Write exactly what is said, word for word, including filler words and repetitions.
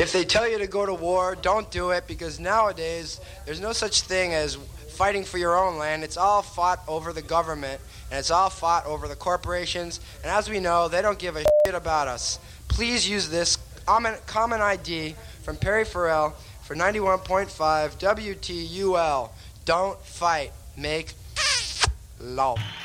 If they tell you to go to war, don't do it, because nowadays there's no such thing as fighting for your own land. It's all fought over the government, and it's all fought over the corporations, and as we know, they don't give a shit about us. Please use this common I D from Perry Farrell for ninety-one point five W T U L. Don't fight. Make love.